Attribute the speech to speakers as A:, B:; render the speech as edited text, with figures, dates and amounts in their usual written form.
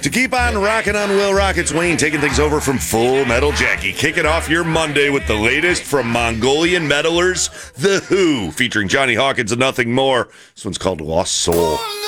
A: To keep on rocking on Will Rock, it's Wayne taking things over from Full Metal Jackie. Kicking off your Monday with the latest from Mongolian metalers, The Who, featuring Johnny Hawkins and nothing more. This one's called Lost Soul.